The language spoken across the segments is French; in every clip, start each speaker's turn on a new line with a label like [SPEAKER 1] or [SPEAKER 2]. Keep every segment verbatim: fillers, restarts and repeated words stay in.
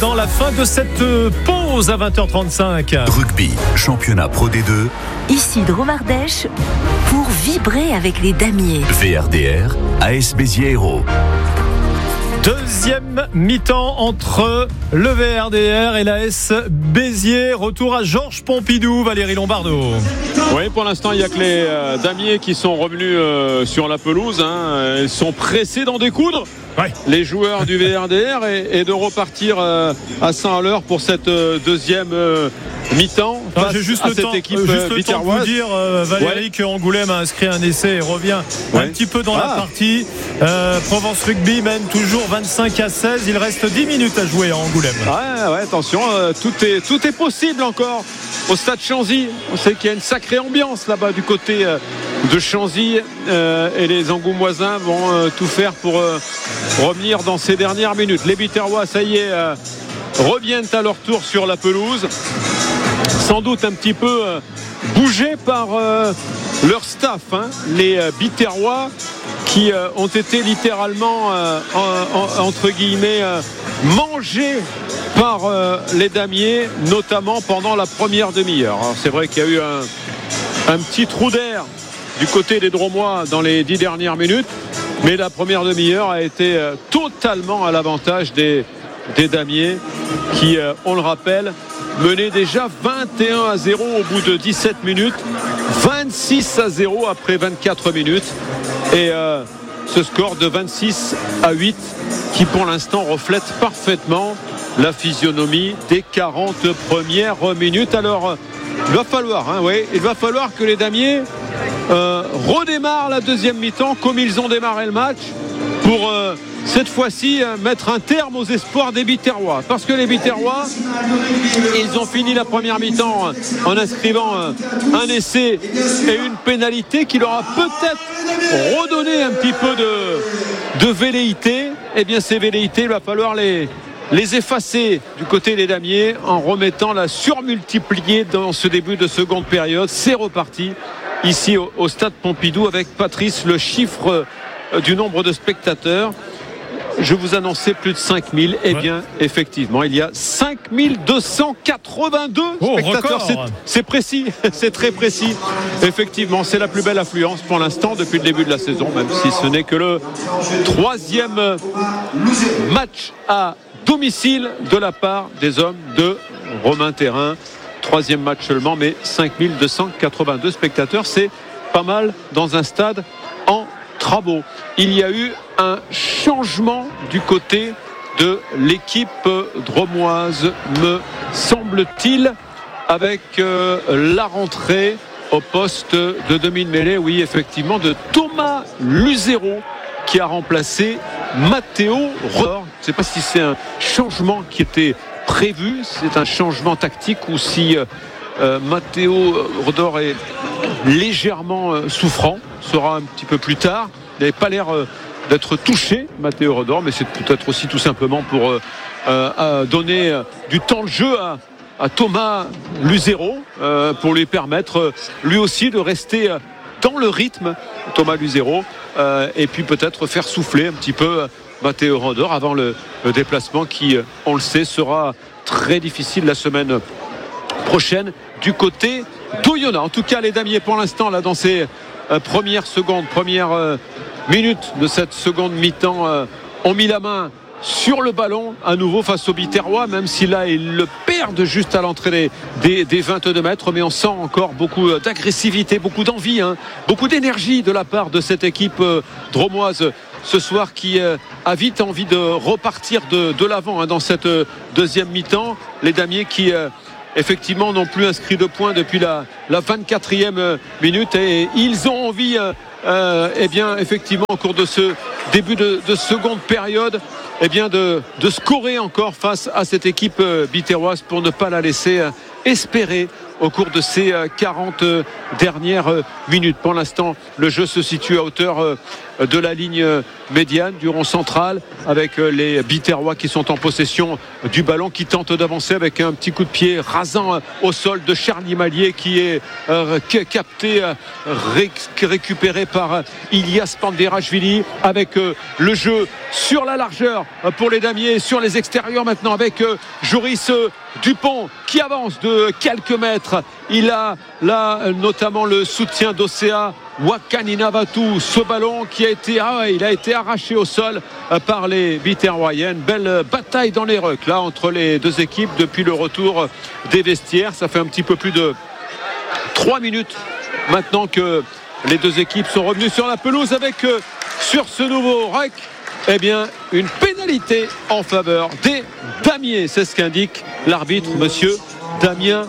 [SPEAKER 1] Dans la fin de cette pause à vingt heures trente-cinq.
[SPEAKER 2] Rugby, championnat Pro D deux.
[SPEAKER 3] Ici Drôme Ardèche pour vibrer avec les damiers.
[SPEAKER 2] V R D R, A S Béziers Hérault.
[SPEAKER 1] Deuxième mi-temps entre le V R D R et l'A S Béziers. Retour à Georges Pompidou, Valérie Lombardo.
[SPEAKER 4] Oui, pour l'instant, il n'y a que les euh, damiers qui sont revenus euh, sur la pelouse. Hein. Ils sont pressés d'en découdre. Ouais. Les joueurs du V R D R et, et de repartir euh, à cent à l'heure pour cette euh, deuxième euh, mi-temps
[SPEAKER 1] enfin,
[SPEAKER 4] face
[SPEAKER 1] j'ai juste
[SPEAKER 4] à
[SPEAKER 1] le
[SPEAKER 4] cette
[SPEAKER 1] temps,
[SPEAKER 4] équipe
[SPEAKER 1] euh, juste le temps de vous dire euh, Valérie ouais. que Angoulême a inscrit un essai et revient ouais. un petit peu dans ah. la partie. euh, Provence Rugby mène toujours vingt-cinq à seize. Il reste dix minutes à jouer à Angoulême.
[SPEAKER 4] Ouais, ouais, attention, euh, tout, est, tout est possible encore au stade Chanzy. On sait qu'il y a une sacrée ambiance là-bas du côté euh, de Chanzy euh, et les Angoumoisins vont euh, tout faire pour euh, revenir dans ces dernières minutes. Les Biterrois, ça y est, euh, reviennent à leur tour sur la pelouse, sans doute un petit peu euh, bougés par euh, leur staff, hein, les euh, Biterrois qui euh, ont été littéralement euh, en, en, entre guillemets euh, mangés par euh, les damiers, notamment pendant la première demi-heure. Alors, c'est vrai qu'il y a eu un, un petit trou d'air du côté des Dromois dans les dix dernières minutes, mais la première demi-heure a été euh, totalement à l'avantage des, des damiers qui, euh, on le rappelle, menaient déjà vingt et un à zéro au bout de dix-sept minutes, vingt-six à zéro après vingt-quatre minutes, et euh, ce score de vingt-six à huit qui pour l'instant reflète parfaitement la physionomie des quarante premières minutes. Alors il va falloir hein, oui, il va falloir que les damiers euh, redémarrent la deuxième mi-temps comme ils ont démarré le match pour euh, cette fois-ci euh, mettre un terme aux espoirs des Biterrois, parce que les Biterrois ils ont fini la première mi-temps euh, en inscrivant euh, un essai et une pénalité qui leur a peut-être redonné un petit peu de, de velléité. Et bien ces velléités, il va falloir les les effacer du côté des damiers en remettant la surmultipliée dans ce début de seconde période. C'est reparti ici au, au stade Pompidou avec Patrice, le chiffre euh, du nombre de spectateurs. Je vous annonçais plus de cinq mille. Eh bien, ouais. effectivement, il y a cinq mille deux cent quatre-vingt-deux oh, spectateurs. C'est, c'est précis, c'est très précis. Effectivement, c'est la plus belle affluence pour l'instant depuis le début de la saison, même si ce n'est que le troisième match à domicile de la part des hommes de Romain Thérin. Troisième match seulement, mais cinq mille deux cent quatre-vingt-deux spectateurs, c'est pas mal dans un stade en travaux. Il y a eu un changement du côté de l'équipe dromoise, me semble-t-il, avec euh, la rentrée au poste de demi-mêlée, oui effectivement, de Thomas Luzero qui a remplacé Matteo Rodor. Je ne sais pas si c'est un changement qui était prévu, c'est un changement tactique ou si euh, euh, Matteo Rodor est légèrement euh, souffrant, sera un petit peu plus tard. Il n'avait pas l'air euh, d'être touché, Matteo Rodor, mais c'est peut-être aussi tout simplement pour euh, euh, donner euh, du temps de jeu à, à Thomas Luzero euh, pour lui permettre euh, lui aussi de rester euh, dans le rythme, Thomas Luzero, euh, et puis peut-être faire souffler un petit peu euh, Matteo Rodor avant le, le déplacement qui, euh, on le sait, sera très difficile la semaine prochaine du côté d'Oyonnax. En tout cas, les damiers pour l'instant, là, dans ces euh, premières secondes, premières euh, minutes de cette seconde mi-temps, euh, ont mis la main sur le ballon à nouveau face aux Biterrois, même si là ils le perdent juste à l'entrée des, des, des vingt-deux mètres, mais on sent encore beaucoup d'agressivité, beaucoup d'envie, hein, beaucoup d'énergie de la part de cette équipe euh, dromoise ce soir qui euh, a vite envie de repartir de, de l'avant hein, dans cette euh, deuxième mi-temps. Les damiers qui euh, effectivement n'ont plus inscrit de points depuis la, la vingt-quatrième minute et ils ont envie euh, euh, eh bien effectivement au cours de ce début de, de seconde période eh bien de, de scorer encore face à cette équipe euh, biterroise pour ne pas la laisser euh, espérer au cours de ces euh, quarante euh, dernières euh, minutes. Pour l'instant, le jeu se situe à hauteur euh, de la ligne médiane du rond central, avec les Biterrois qui sont en possession du ballon, qui tentent d'avancer avec un petit coup de pied rasant au sol de Charlie Mallier, qui est euh, capté, euh, ré- récupéré par Ilias Panderashvili, avec euh, le jeu sur la largeur pour les damiers, sur les extérieurs maintenant, avec euh, Joris euh, Dupont qui avance de quelques mètres. Il a là euh, notamment le soutien d'Océa Wakaninavatu. Ce ballon qui a été, ah, il a été arraché au sol euh, par les Biterrois. Belle bataille dans les rucks là entre les deux équipes depuis le retour des vestiaires. Ça fait un petit peu plus de trois minutes maintenant que les deux équipes sont revenues sur la pelouse, avec euh, sur ce nouveau ruck, eh bien, une pénalité en faveur des damiers. C'est ce qu'indique l'arbitre, monsieur Damien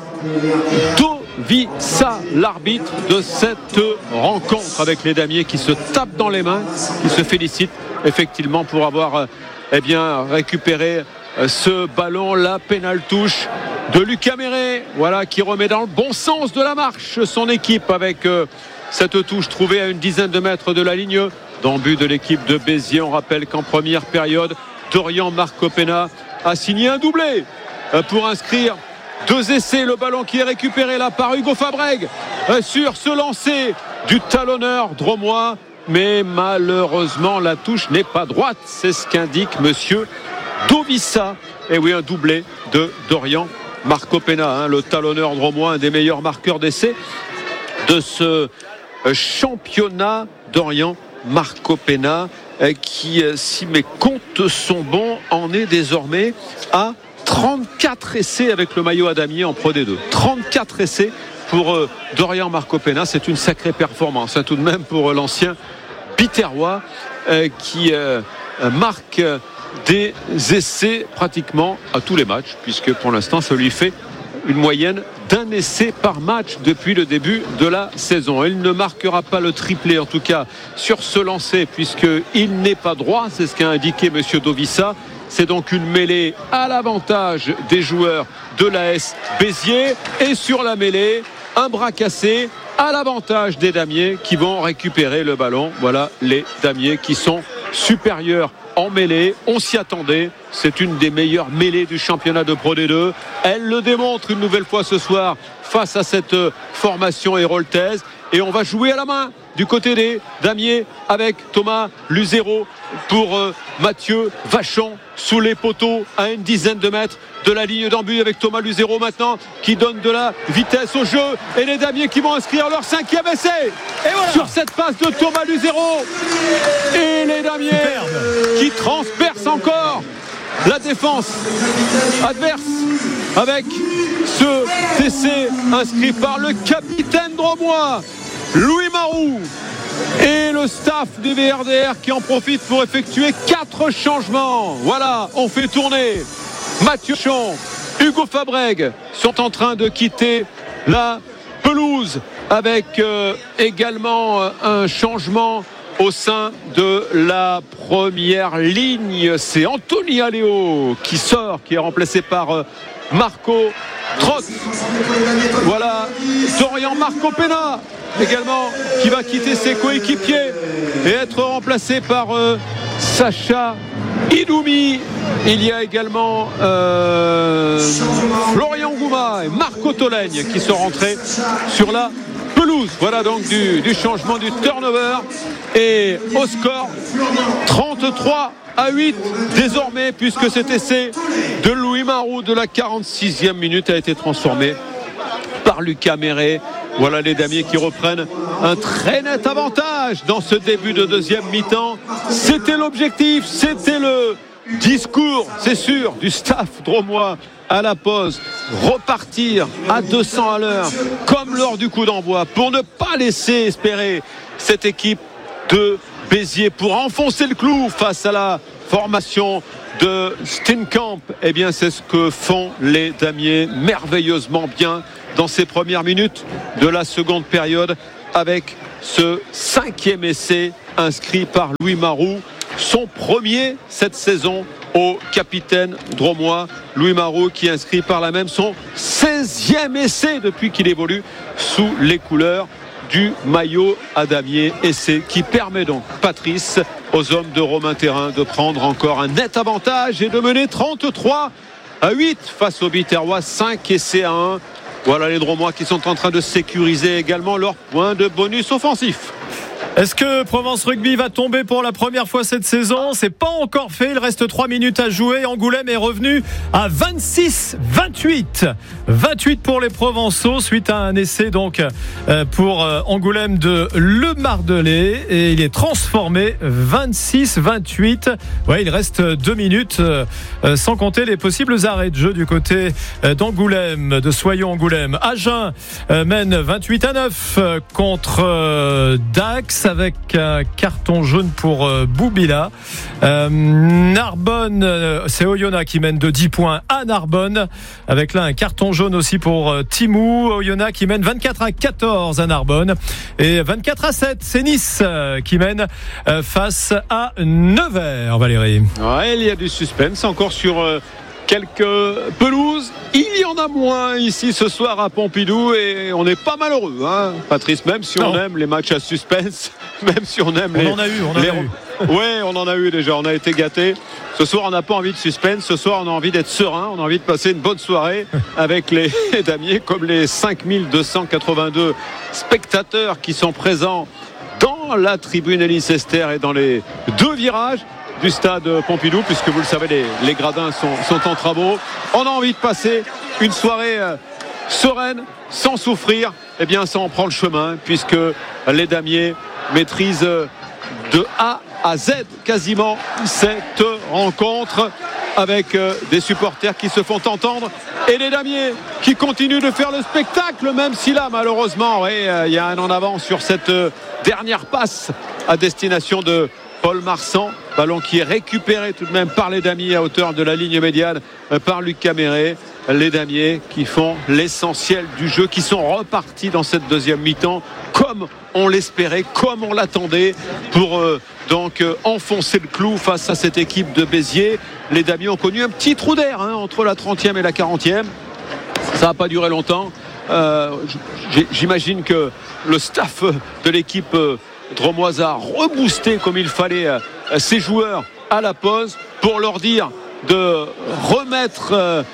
[SPEAKER 4] Dovissa, l'arbitre de cette rencontre, avec les damiers qui se tapent dans les mains, qui se félicitent effectivement pour avoir eh bien, récupéré ce ballon. La pénale touche de Lucas Méré, voilà, qui remet dans le bon sens de la marche son équipe, avec euh, cette touche trouvée à une dizaine de mètres de la ligne dans le but de l'équipe de Béziers. On rappelle qu'en première période, Dorian Marcopena a signé un doublé pour inscrire deux essais. Le ballon qui est récupéré là par Hugo Fabreg sur ce lancer du talonneur dromois, mais malheureusement la touche n'est pas droite. C'est ce qu'indique monsieur Dovissa. Et oui, un doublé de Dorian Marcopena, hein, le talonneur dromois, un des meilleurs marqueurs d'essais de ce championnat. Dorian Marcopena, qui, si mes comptes sont bons, en est désormais à trente-quatre essais avec le maillot à damier en Pro D deux. trente-quatre essais pour euh, Dorian Marcopena. C'est une sacrée performance, hein, tout de même, pour euh, l'ancien Biterrois, euh, qui euh, marque euh, des essais pratiquement à tous les matchs, puisque pour l'instant ça lui fait une moyenne d'un essai par match depuis le début de la saison. Il ne marquera pas le triplé, en tout cas sur ce lancer, puisqu'il n'est pas droit. C'est ce qu'a indiqué monsieur Dovissa. C'est donc une mêlée à l'avantage des joueurs de l'A S Béziers. Et sur la mêlée, un bras cassé à l'avantage des damiers qui vont récupérer le ballon. Voilà les damiers qui sont supérieurs en mêlée. On s'y attendait. C'est une des meilleures mêlées du championnat de Pro D deux. Elle le démontre une nouvelle fois ce soir face à cette formation héroltaise. Et on va jouer à la main du côté des damiers avec Thomas Luzero pour euh, Mathieu Vachon sous les poteaux à une dizaine de mètres de la ligne d'en but, avec Thomas Luzero maintenant qui donne de la vitesse au jeu, et les damiers qui vont inscrire leur cinquième essai. Et voilà, sur cette passe de Thomas Luzero, et les damiers Superbe. Qui transpercent encore la défense adverse avec ce essai inscrit par le capitaine dromois Louis Marou, et le staff du V R D R qui en profite pour effectuer quatre changements. Voilà, on fait tourner Mathieu Chon, Hugo Fabreg sont en train de quitter la pelouse, avec euh, également euh, un changement au sein de la première ligne. C'est Anthony Aléo qui sort, qui est remplacé par euh, Marco Trott. Voilà Dorian Marcopena également qui va quitter ses coéquipiers et être remplacé par euh, Sacha Idoumi. Il y a également euh, Florian Gouma et Marco Tolègne qui sont rentrés sur la pelouse. Voilà donc du, du changement, du turnover, et au score trente-trois à huit désormais, puisque cet essai de Louis Marou de la quarante-sixième minute a été transformé par Lucas Méré. Voilà les damiers qui reprennent un très net avantage dans ce début de deuxième mi-temps. C'était l'objectif, c'était le discours, c'est sûr, du staff dromois à la pause. Repartir à deux cents à l'heure comme lors du coup d'envoi, pour ne pas laisser espérer cette équipe de Béziers, pour enfoncer le clou face à la formation de Steenkamp. Eh bien, c'est ce que font les damiers merveilleusement bien dans ces premières minutes de la seconde période, avec ce cinquième essai inscrit par Louis Marou, son premier cette saison au capitaine dromois. Louis Marou qui inscrit par là même son seizième essai depuis qu'il évolue sous les couleurs du maillot à damier. Essai qui permet donc, Patrice, aux hommes de Romain Thérin de prendre encore un net avantage et de mener trente-trois à huit face aux Biterrois, cinq essais à un. Voilà les Dromois qui sont en train de sécuriser également leur point de bonus offensif.
[SPEAKER 1] Est-ce que Provence Rugby va tomber pour la première fois cette saison ? C'est pas encore fait, il reste trois minutes à jouer. Angoulême est revenu à vingt-six vingt-huit. vingt-huit pour les Provençaux suite à un essai donc pour Angoulême de Le Mardelais et il est transformé vingt-six vingt-huit. Ouais, il reste deux minutes sans compter les possibles arrêts de jeu du côté d'Angoulême, de Soyons-Angoulême. Agen mène vingt-huit à neuf contre Dax avec un carton jaune pour euh, Boubila. Euh, Narbonne, euh, c'est Oyonnax qui mène de dix points à Narbonne, avec là un carton jaune aussi pour euh, Timou. Oyonnax qui mène vingt-quatre à quatorze à Narbonne et vingt-quatre à sept, c'est Nice euh, qui mène euh, face à Nevers. Valérie.
[SPEAKER 4] Ouais, il y a du suspense encore sur euh, quelques pelouses. Il y en a moins ici ce soir à Pompidou et on est pas malheureux, hein, Patrice, même si on non. aime les matchs à suspense, même si on aime
[SPEAKER 1] on
[SPEAKER 4] les...
[SPEAKER 1] On en a eu, on en
[SPEAKER 4] les...
[SPEAKER 1] a eu.
[SPEAKER 4] Ouais, on en a eu déjà, on a été gâtés. Ce soir, on n'a pas envie de suspense. Ce soir, on a envie d'être serein. On a envie de passer une bonne soirée avec les damiers, comme les cinq mille deux cent quatre-vingt-deux spectateurs qui sont présents dans la tribune Elis Esther et dans les deux virages du stade Pompidou, puisque vous le savez, les, les gradins sont, sont en travaux. On a envie de passer une soirée euh, sereine, sans souffrir. Eh bien, ça en prend le chemin, puisque les damiers maîtrisent de A à Z quasiment cette rencontre, avec euh, des supporters qui se font entendre et les damiers qui continuent de faire le spectacle, même si là, malheureusement, il ouais, y a un en avant sur cette euh, dernière passe à destination de Paul Marsan. Ballon qui est récupéré tout de même par les damiers à hauteur de la ligne médiane par Luc Caméré. Les damiers qui font l'essentiel du jeu, qui sont repartis dans cette deuxième mi-temps comme on l'espérait, comme on l'attendait, pour euh, donc euh, enfoncer le clou face à cette équipe de Béziers. Les damiers ont connu un petit trou d'air hein, entre la trentième et la quarantième. Ça n'a pas duré longtemps. Euh, j'imagine que le staff de l'équipe euh, Dromoise a reboosté comme il fallait euh, ses joueurs à la pause pour leur dire de remettre euh,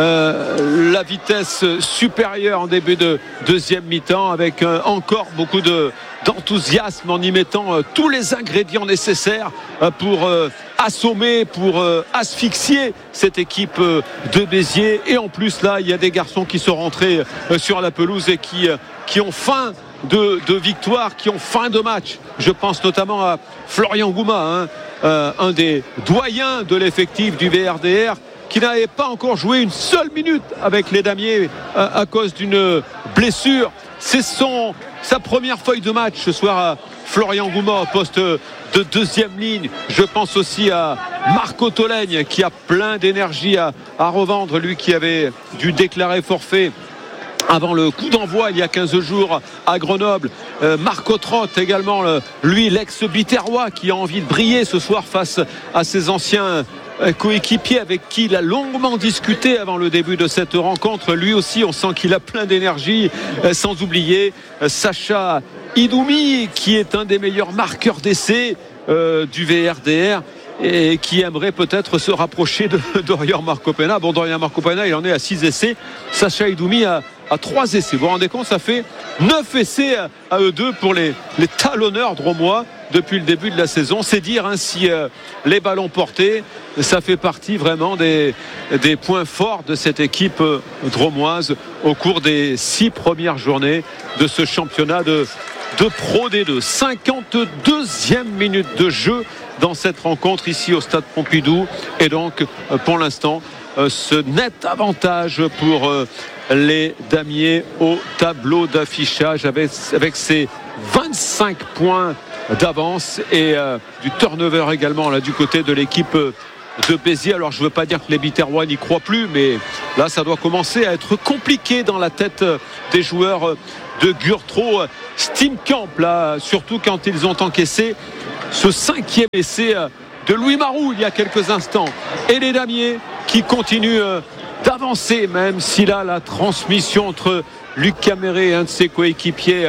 [SPEAKER 4] euh, la vitesse supérieure en début de deuxième mi-temps, avec euh, encore beaucoup de, d'enthousiasme, en y mettant euh, tous les ingrédients nécessaires euh, pour euh, assommer, pour euh, asphyxier cette équipe euh, de Béziers. Et en plus là, il y a des garçons qui sont rentrés euh, sur la pelouse et qui, euh, qui ont faim De, de victoires, qui ont faim de match. Je pense notamment à Florian Gouma, hein, euh, un des doyens de l'effectif du V R D R, qui n'avait pas encore joué une seule minute avec les damiers euh, à cause d'une blessure. C'est son, sa première feuille de match ce soir à Florian Gouma au poste de deuxième ligne. Je pense aussi à Marco Tolègne qui a plein d'énergie à, à revendre, lui qui avait dû déclarer forfait avant le coup d'envoi il y a quinze jours à Grenoble. euh, Marco Trott également, le, lui l'ex-Biterrois, qui a envie de briller ce soir face à ses anciens euh, coéquipiers avec qui il a longuement discuté avant le début de cette rencontre. Lui aussi, on sent qu'il a plein d'énergie, euh, sans oublier euh, Sacha Idoumi, qui est un des meilleurs marqueurs d'essai euh, du V R D R et qui aimerait peut-être se rapprocher de Dorian Marcopena. Bon, Dorian Marcopena, il en est à six essais. Sacha Idoumi a à trois essais. Vous vous rendez compte, ça fait neuf essais à, à eux deux pour les, les talonneurs dromois depuis le début de la saison. C'est dire hein, si euh, les ballons portés, ça fait partie vraiment des, des points forts de cette équipe euh, dromoise au cours des six premières journées de ce championnat de, de Pro D deux. cinquante-deuxième minute de jeu dans cette rencontre ici au stade Pompidou, et donc euh, pour l'instant euh, ce net avantage pour euh, les damiers au tableau d'affichage, avec, avec ses vingt-cinq points d'avance et euh, du turnover également là du côté de l'équipe de Béziers. Alors je ne veux pas dire que les Biterrois n'y croient plus, mais là ça doit commencer à être compliqué dans la tête des joueurs de Gurtro Steamcamp, là, surtout quand ils ont encaissé ce cinquième essai de Louis Marou il y a quelques instants. Et les damiers qui continuent d'avancer, même si là la transmission entre Luc Caméré et un de ses coéquipiers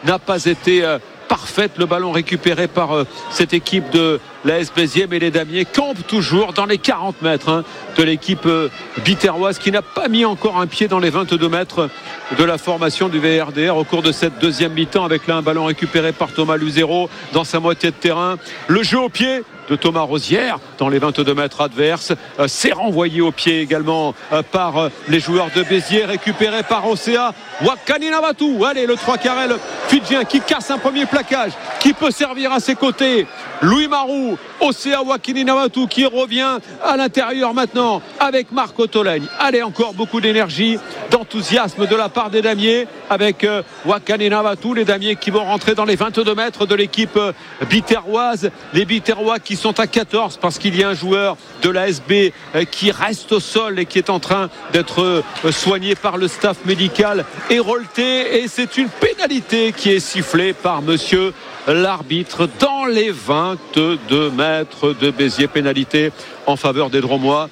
[SPEAKER 4] n'a pas été euh, parfaite. Le ballon récupéré par euh, cette équipe de l'A S Béziers, mais les damiers campent toujours dans les quarante mètres hein, de l'équipe euh, biterroise qui n'a pas mis encore un pied dans les vingt-deux mètres de la formation du V R D R au cours de cette deuxième mi-temps, avec là un ballon récupéré par Thomas Luzero dans sa moitié de terrain. Le jeu au pied de Thomas Rosière dans les vingt-deux mètres adverses, euh, c'est renvoyé au pied également euh, par euh, les joueurs de Béziers, récupéré par Océa Wakani Navatu. Allez, le trois carrel fidjien qui casse un premier plaquage, qui peut servir à ses côtés. Louis Marou, Océa Wakini Navatu qui revient à l'intérieur maintenant avec Marco Tolègne. Allez, encore beaucoup d'énergie, d'enthousiasme de la part des damiers avec euh, Wakani Navatu, les damiers qui vont rentrer dans les vingt-deux mètres de l'équipe euh, biterroise. Les biterrois qui sont à quatorze parce qu'il y a un joueur de l'A S B euh, qui reste au sol et qui est en train d'être euh, soigné par le staff médical Hérolté, et c'est une pénalité qui est sifflée par monsieur l'arbitre dans les vingt-deux mètres de Béziers. Pénalité en faveur des Dromois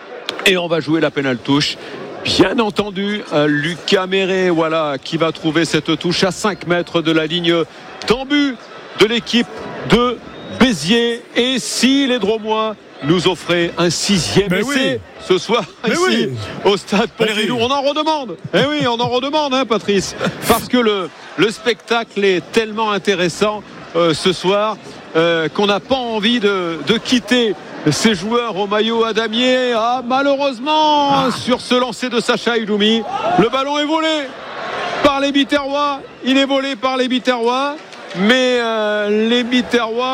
[SPEAKER 4] et on va jouer la pénale touche. Bien entendu, Lucas Méré, voilà, qui va trouver cette touche à cinq mètres de la ligne d'en but de l'équipe de Béziers. Et si les Dromois nous offraient un sixième Mais essai oui. ce soir Mais ici oui. au stade Pompidou, on en redemande. Eh oui, on en redemande, hein, Patrice, parce que le, le spectacle est tellement intéressant euh, ce soir euh, qu'on n'a pas envie de, de quitter ces joueurs au maillot à damier. Ah, malheureusement, ah. sur ce lancer de Sacha Iloumi, le ballon est volé par les Biterrois. Il est volé par les Biterrois. Mais euh, les Biterrois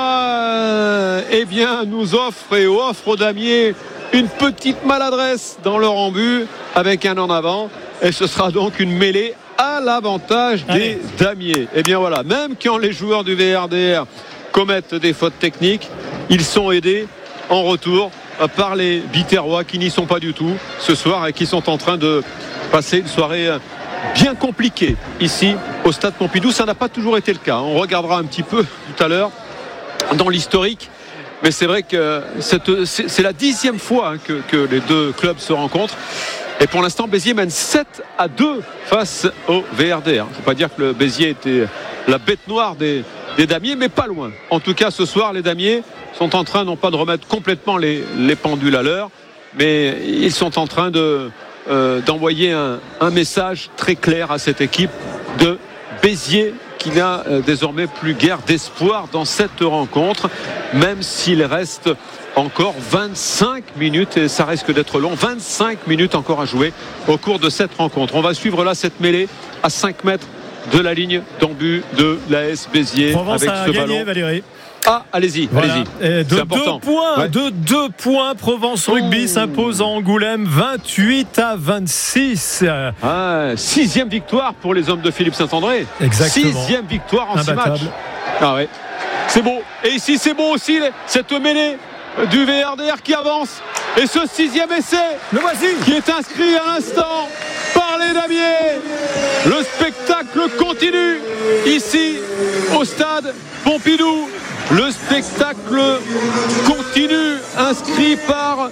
[SPEAKER 4] euh, eh bien, nous offrent et offrent aux damiers une petite maladresse dans leur embut avec un en avant. Et ce sera donc une mêlée à l'avantage des Allez. damiers. Et bien voilà, même quand les joueurs du V R D R commettent des fautes techniques, ils sont aidés en retour par les Biterrois qui n'y sont pas du tout ce soir et qui sont en train de passer une soirée bien compliqué ici au stade Pompidou. Ça n'a pas toujours été le cas, on regardera un petit peu tout à l'heure dans l'historique, mais c'est vrai que cette, c'est, c'est la dixième fois hein, que, que les deux clubs se rencontrent, et pour l'instant Béziers mène sept à deux face au V R D R. Il ne faut pas dire que le Béziers était la bête noire des, des damiers, mais pas loin. En tout cas ce soir les damiers sont en train non pas de remettre complètement les, les pendules à l'heure, mais ils sont en train de Euh, d'envoyer un, un message très clair à cette équipe de Béziers qui n'a euh, désormais plus guère d'espoir dans cette rencontre, même s'il reste encore vingt-cinq minutes, et ça risque d'être long, vingt-cinq minutes encore à jouer au cours de cette rencontre. On va suivre là cette mêlée à cinq mètres de la ligne d'en but de l'A S Béziers.
[SPEAKER 1] Provence
[SPEAKER 4] avec
[SPEAKER 1] a
[SPEAKER 4] ce
[SPEAKER 1] gagné,
[SPEAKER 4] ballon.
[SPEAKER 1] Valérie.
[SPEAKER 4] Ah, allez-y,
[SPEAKER 1] voilà.
[SPEAKER 4] allez-y.
[SPEAKER 1] De
[SPEAKER 4] c'est important.
[SPEAKER 1] deux points,
[SPEAKER 4] ouais.
[SPEAKER 1] de deux points, Provence Rugby oh. s'impose à Angoulême vingt-huit à vingt-six.
[SPEAKER 4] Ah, sixième victoire pour les hommes de Philippe Saint-André.
[SPEAKER 1] Exactement.
[SPEAKER 4] Sixième victoire en
[SPEAKER 1] Imbattable.
[SPEAKER 4] six matchs. Ah ouais. C'est beau. Et ici, c'est beau aussi, cette mêlée du V R D R qui avance. Et ce sixième essai,
[SPEAKER 1] le voici,
[SPEAKER 4] qui est inscrit à l'instant par les damiers. Le spectacle continue ici au stade Pompidou. Le spectacle continue, inscrit par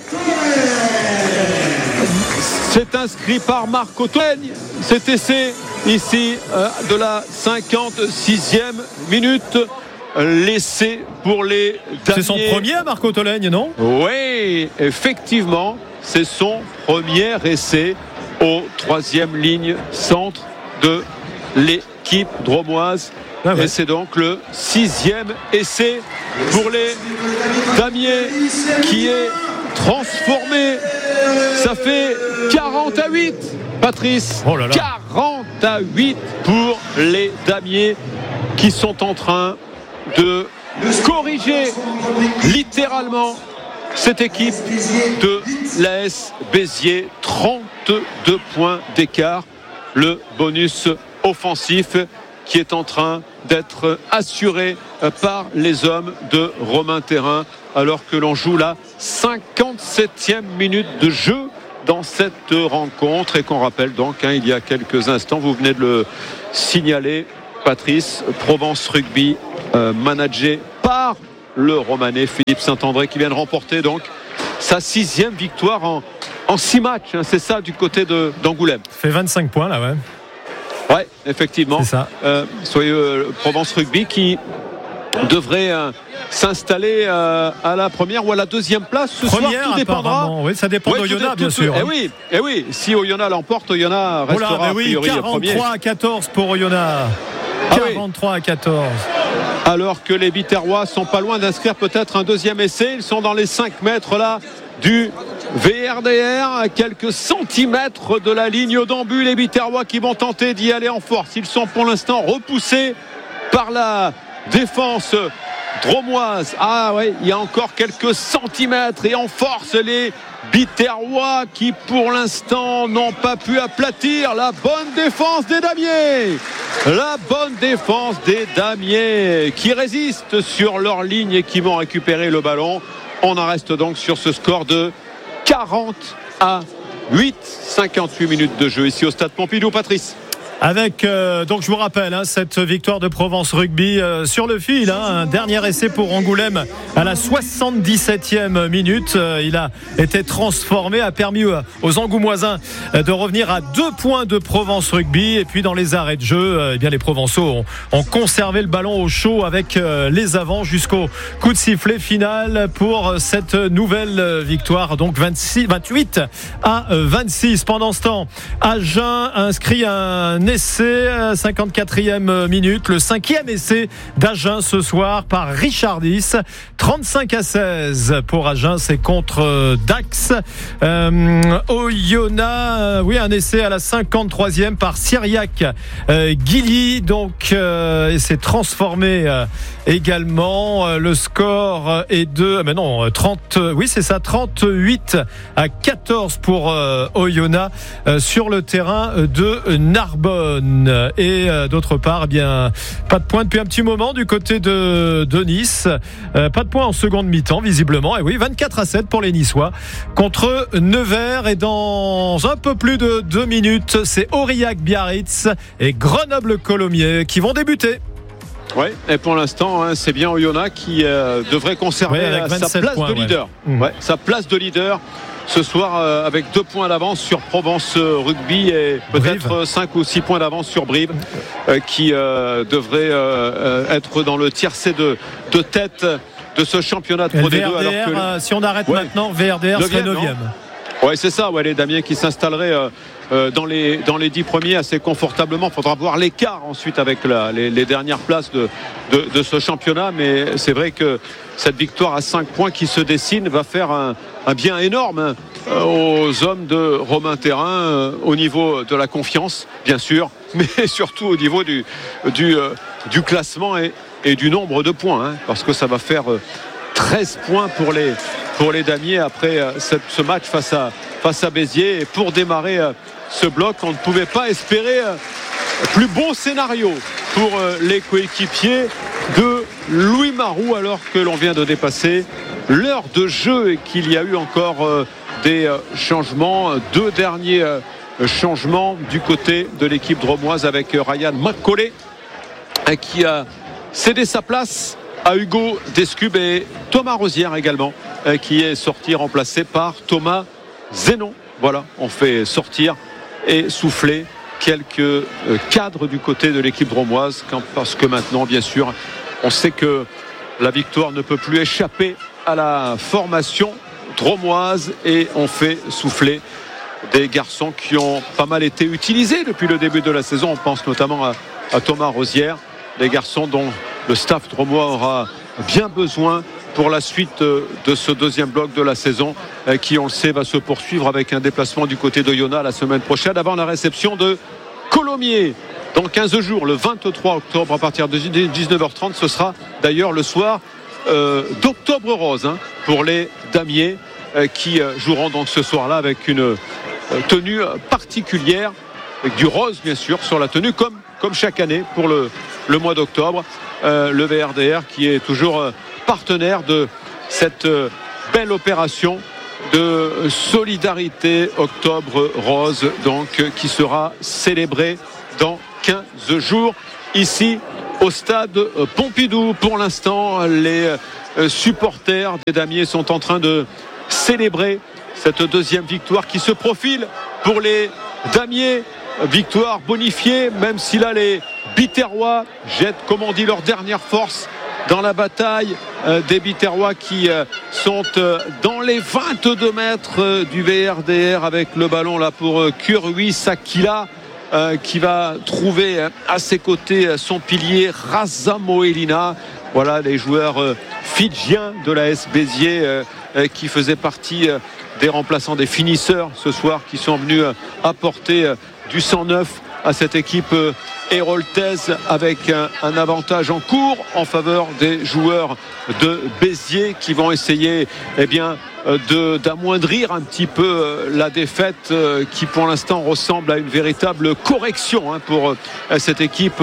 [SPEAKER 4] c'est inscrit par Marco Tolègne. Cet essai ici euh, de la cinquante-sixième minute. L'essai pour les damiers.
[SPEAKER 1] C'est son premier à Marco Tolègne, non ?
[SPEAKER 4] Oui, effectivement, c'est son premier essai au troisième ligne centre de l'équipe dromoise. Ah ouais. Et c'est donc le sixième essai pour les damiers qui est transformé. Ça fait quarante à huit, Patrice.
[SPEAKER 1] Oh là là.
[SPEAKER 4] quarante à huit pour les damiers qui sont en train de corriger littéralement cette équipe de l'A S Béziers. Trente-deux points d'écart. Le bonus offensif qui est en train d'être assuré par les hommes de Romain Thérin, alors que l'on joue la cinquante-septième minute de jeu dans cette rencontre, et qu'on rappelle donc hein, il y a quelques instants, vous venez de le signaler, Patrice, Provence Rugby euh, managé par le Romanais Philippe Saint-André, qui vient de remporter donc sa sixième victoire en, en six matchs, hein, c'est ça du côté de, d'Angoulême.
[SPEAKER 1] Fait vingt-cinq points là, ouais.
[SPEAKER 4] Ouais, effectivement.
[SPEAKER 1] C'est ça.
[SPEAKER 4] Euh, soyez euh, Provence Rugby qui devrait euh, s'installer euh, à la première ou à la deuxième place ce
[SPEAKER 1] Première,
[SPEAKER 4] soir. Tout dépendra.
[SPEAKER 1] Oui, ça dépend
[SPEAKER 4] Ouais,
[SPEAKER 1] d'Oyonnax, bien
[SPEAKER 4] tout,
[SPEAKER 1] sûr.
[SPEAKER 4] Eh oui, eh oui. Si Oyonnax l'emporte, Oyonnax restera
[SPEAKER 1] Oula, mais oui,
[SPEAKER 4] a priori premier.
[SPEAKER 1] quarante-trois à quatorze pour Oyonnax.
[SPEAKER 4] Ah oui.
[SPEAKER 1] quarante-trois à quatorze.
[SPEAKER 4] Alors que les Biterrois sont pas loin d'inscrire peut-être un deuxième essai. Ils sont dans les cinq mètres là du V R D R, à quelques centimètres de la ligne d'en-but. Les Biterrois qui vont tenter d'y aller en force. Ils sont pour l'instant repoussés par la défense dromoise. Ah ouais, il y a encore quelques centimètres et en force les Biterrois qui pour l'instant n'ont pas pu aplatir la bonne défense des Damiers. La bonne défense des Damiers qui résistent sur leur ligne et qui vont récupérer le ballon. On en reste donc sur ce score de quarante à huit, cinquante-huit minutes de jeu ici au stade Pompidou. Patrice.
[SPEAKER 1] Avec, euh, donc je vous rappelle, hein, cette victoire de Provence Rugby euh, sur le fil. Hein, un dernier essai pour Angoulême à la soixante-dix-septième minute. Euh, il a été transformé, a permis euh, aux Angoumoisins euh, de revenir à deux points de Provence Rugby. Et puis dans les arrêts de jeu, euh, eh bien les Provençaux ont, ont conservé le ballon au chaud avec euh, les avants jusqu'au coup de sifflet final pour cette nouvelle victoire. Donc vingt-six, vingt-huit à vingt-six. Pendant ce temps, Agen inscrit un essai, cinquante-quatrième minute, le cinquième essai d'Agen ce soir par Richardis. trente-cinq à seize pour Agen, c'est contre Dax. Euh, Oyonnax, oui, un essai à la cinquante-troisième par Cyriac euh, Guilly, donc euh, et c'est transformé euh, également. Le score est de, mais non, trente, oui c'est ça, trente-huit à quatorze pour euh, Oyonnax euh, sur le terrain de Narbonne. Et euh, d'autre part, eh bien, pas de points depuis un petit moment du côté de, de Nice. Euh, pas de points en seconde mi-temps, visiblement. Et oui, vingt-quatre à sept pour les Niçois contre Nevers. Et dans un peu plus de deux minutes, c'est Aurillac-Biarritz et Grenoble-Colomiers qui vont débuter.
[SPEAKER 4] Oui, et pour l'instant, hein, c'est bien Oyonnax qui euh, devrait conserver
[SPEAKER 1] ouais,
[SPEAKER 4] sa place
[SPEAKER 1] points,
[SPEAKER 4] de leader.
[SPEAKER 1] Ouais. Mmh.
[SPEAKER 4] Ouais, sa place de leader ce soir euh, avec deux points d'avance sur Provence Rugby et peut-être cinq ou six points d'avance sur Brive euh, qui euh, devrait euh, être dans le tiercé de, de tête de ce championnat de Pro D deux.
[SPEAKER 1] Alors que euh, si on arrête ouais. maintenant, V R D R serait neuvième.
[SPEAKER 4] Oui, c'est ça, ouais, les Damiers qui s'installeraient euh, euh, dans, les, dans les dix premiers assez confortablement. Il faudra voir l'écart ensuite avec la, les, les dernières places de, de, de ce championnat. Mais c'est vrai que cette victoire à cinq points qui se dessine va faire un, un bien énorme hein, aux hommes de Romain Thérin, euh, au niveau de la confiance, bien sûr, mais surtout au niveau du, du, euh, du classement et, et du nombre de points. Hein, parce que ça va faire euh, treize points pour les... pour les Damiers après euh, ce match face à, face à Béziers. Et pour démarrer euh, ce bloc, on ne pouvait pas espérer euh, plus bon scénario pour euh, les coéquipiers de Louis Maroux, alors que l'on vient de dépasser l'heure de jeu et qu'il y a eu encore euh, des euh, changements, deux derniers euh, changements du côté de l'équipe dromoise avec euh, Ryan McCauley euh, qui a cédé sa place à Hugo Descubes et Thomas Rosière également euh, qui est sorti remplacé par Thomas Zénon. Voilà, on fait sortir et souffler quelques euh, cadres du côté de l'équipe dromoise quand, parce que maintenant bien sûr on sait que la victoire ne peut plus échapper à la formation dromoise et on fait souffler des garçons qui ont pas mal été utilisés depuis le début de la saison. On pense notamment à, à Thomas Rosière, des garçons dont le staff dromois aura bien besoin pour la suite de ce deuxième bloc de la saison qui, on le sait, va se poursuivre avec un déplacement du côté d'Oyonnax la semaine prochaine avant la réception de Colomiers dans quinze jours, le vingt-trois octobre à partir de dix-neuf heures trente. Ce sera d'ailleurs le soir euh, d'Octobre Rose hein, pour les Damiers euh, qui joueront donc ce soir-là avec une euh, tenue particulière, avec du rose bien sûr sur la tenue comme, comme chaque année pour le, le mois d'octobre. Euh, le V R D R qui est toujours euh, partenaire de cette euh, belle opération de solidarité Octobre Rose donc euh, qui sera célébrée dans quinze jours ici au stade euh, Pompidou. Pour l'instant, les euh, supporters des Damiers sont en train de célébrer cette deuxième victoire qui se profile pour les Damiers victoire bonifiée, même si là les Biterrois jettent, comme on dit, leur dernière force dans la bataille euh, des Biterrois qui euh, sont euh, dans les vingt-deux mètres euh, du V R D R avec le ballon là pour euh, Kurui Sakila euh, qui va trouver euh, à ses côtés euh, son pilier Raza Moelina. Voilà les joueurs euh, fidjiens de l'A S Béziers euh, euh, qui faisaient partie euh, des remplaçants, des finisseurs ce soir, qui sont venus euh, apporter euh, du sang neuf à cette équipe euh, héroltaise avec un, un avantage en cours en faveur des joueurs de Béziers qui vont essayer eh bien, de, d'amoindrir un petit peu la défaite qui pour l'instant ressemble à une véritable correction hein, pour cette équipe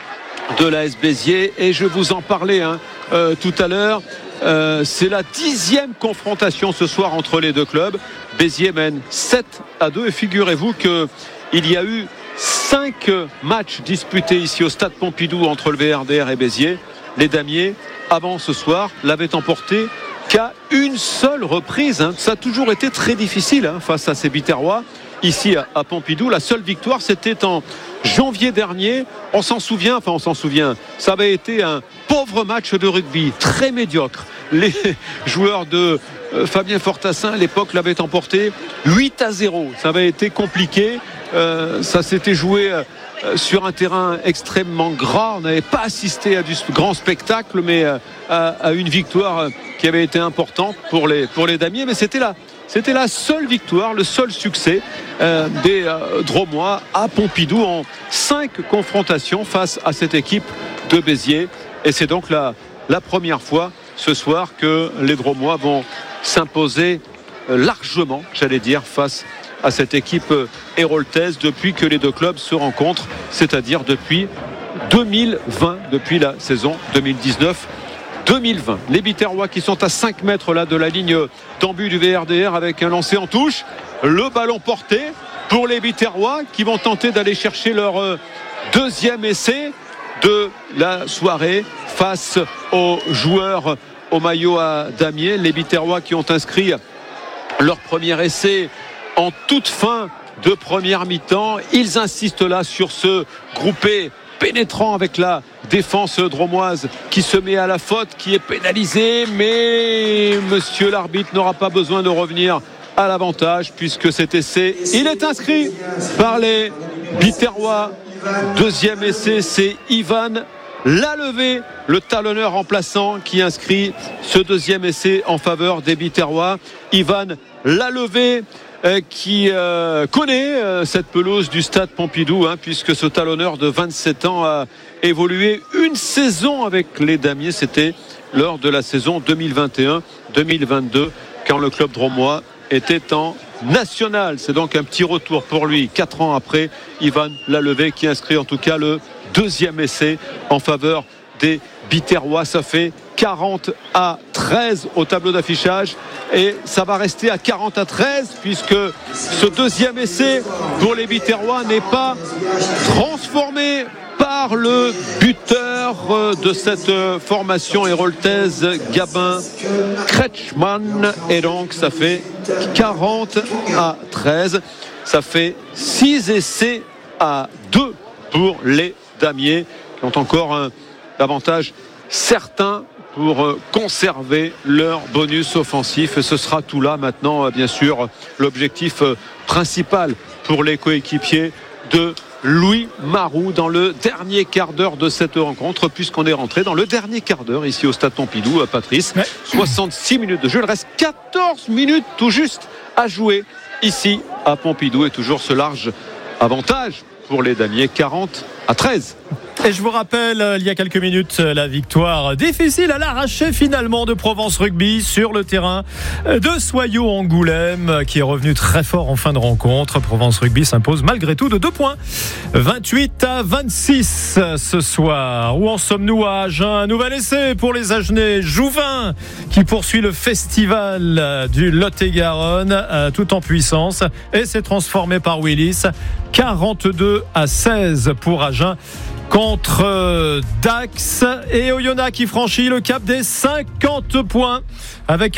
[SPEAKER 4] de l'A S Béziers. Et je vous en parlais hein, euh, tout à l'heure. Euh, c'est la dixième confrontation ce soir entre les deux clubs. Béziers mène sept à deux et figurez-vous qu'il y a eu cinq matchs disputés ici au stade Pompidou entre le V R D R et Béziers. Les Damiers, avant ce soir, l'avaient emporté qu'à une seule reprise. Hein. Ça a toujours été très difficile hein, face à ces Biterrois. Ici à Pompidou, la seule victoire, c'était en janvier dernier. On s'en souvient, enfin on s'en souvient, ça avait été un pauvre match de rugby, très médiocre. Les joueurs de euh, Fabien Fortassin à l'époque l'avaient emporté huit à zéro. Ça avait été compliqué. Euh, ça s'était joué euh, sur un terrain extrêmement gras. On n'avait pas assisté à du grand spectacle, mais euh, à, à une victoire euh, qui avait été importante pour les, pour les Damiers. Mais c'était là. C'était la seule victoire, le seul succès euh, des euh, Dromois à Pompidou en cinq confrontations face à cette équipe de Béziers. Et c'est donc la, la première fois ce soir que les Dromois vont s'imposer euh, largement, j'allais dire, face à cette équipe euh, héroltaise depuis que les deux clubs se rencontrent, c'est-à-dire depuis deux mille vingt, depuis la saison deux mille dix-neuf deux mille vingt. Les Biterrois qui sont à cinq mètres là de la ligne d'en-but du V R D R avec un lancer en touche. Le ballon porté pour les Biterrois qui vont tenter d'aller chercher leur deuxième essai de la soirée face aux joueurs au maillot à damier. Les Biterrois qui ont inscrit leur premier essai en toute fin de première mi-temps. Ils insistent là sur ce groupé pénétrant avec la défense dromoise qui se met à la faute, qui est pénalisée, mais monsieur l'arbitre n'aura pas besoin de revenir à l'avantage puisque cet essai, il est inscrit par les Biterrois. Deuxième essai, c'est Ivan Lalevé, le talonneur remplaçant, qui inscrit ce deuxième essai en faveur des Biterrois. Ivan Lalevé Euh, qui euh, connaît euh, cette pelouse du stade Pompidou hein, puisque ce talonneur de vingt-sept ans a évolué une saison avec les Damiers. C'était lors de la saison deux mille vingt et un deux mille vingt-deux quand le club dromois était en national. C'est donc un petit retour pour lui quatre ans après. Ivan Lalevé qui inscrit en tout cas le deuxième essai en faveur des Biterrois. Ça fait quarante à treize au tableau d'affichage et ça va rester à quarante à treize puisque ce deuxième essai pour les Biterrois n'est pas transformé par le buteur de cette formation héroltaise, Gabin Kretschmann, et donc ça fait quarante à treize. Ça fait six essais à deux pour les Damiers qui ont encore un avantage certain pour conserver leur bonus offensif. Et ce sera tout là maintenant, bien sûr, l'objectif principal pour les coéquipiers de Louis Marou dans le dernier quart d'heure de cette rencontre, puisqu'on est rentré dans le dernier quart d'heure ici au stade Pompidou, Patrice. Ouais. soixante-six minutes de jeu, il reste quatorze minutes tout juste à jouer ici à Pompidou et toujours ce large avantage pour les Damiers, quarante à treize.
[SPEAKER 1] Et je vous rappelle, il y a quelques minutes, la victoire difficile à l'arraché finalement de Provence Rugby sur le terrain de Soyaux-Angoulême, qui est revenu très fort en fin de rencontre. Provence Rugby s'impose malgré tout de deux points. vingt-huit à vingt-six ce soir. Où en sommes-nous à Agen? Un nouvel essai pour les Agenais. Jouvin qui poursuit le festival du Lot-et-Garonne tout en puissance et s'est transformé par Willis. quarante-deux à seize pour Agen contre Dax, et Oyonnax qui franchit le cap des cinquante points avec